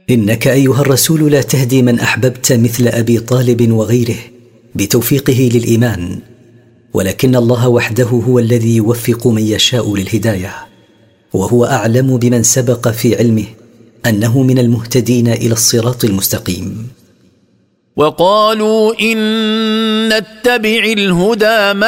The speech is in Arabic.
إنك أيها الرسول لا تهدي من أحببت مثل أبي طالب وغيره بتوفيقه للإيمان، ولكن الله وحده هو الذي يوفق من يشاء للهداية، وهو أعلم بمن سبق في علمه أنه من المهتدين إلى الصراط المستقيم. وقالوا إن نتبع الهدى